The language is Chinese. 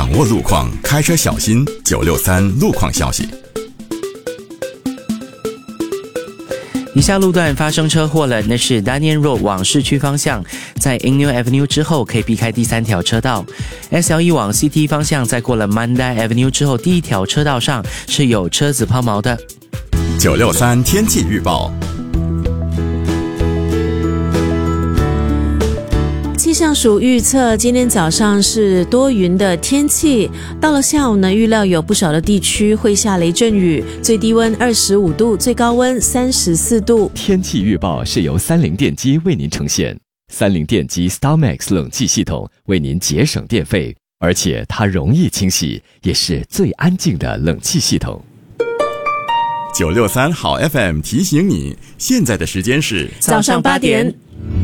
掌握路况，开车小心。963路况消息。 以下路段发生车祸了，那是 Daniel Road 往市区方向，在 Inglewood Avenue 之后可以避开第3条车道。SLE 往 CT 方向，在过了 Mandai Avenue 之后，第1条车道上是有车子抛锚的。 963天气预报。 气象署预测，今天早上是多云的天气，到了下午呢，预料有不少的地区会下雷阵雨，最低温25度，最高温34度。 天气预报是由30电机为您呈现，30电机 StarMax 冷气系统为您节省电费，而且它容易清洗，也是最安静的冷气系统。 963好 FM 提醒你，现在的时间是早上8点。